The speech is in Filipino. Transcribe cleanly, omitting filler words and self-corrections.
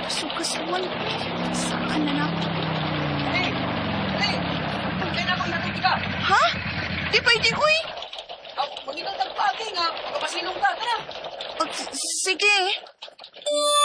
Sukasuan. Saan na na? Dali! Dali! Kaya na bang natuti ka? Ha? Di pwede, uy. Mag-inong tagpagi nga. Kapasilong ka. Tara! Sige.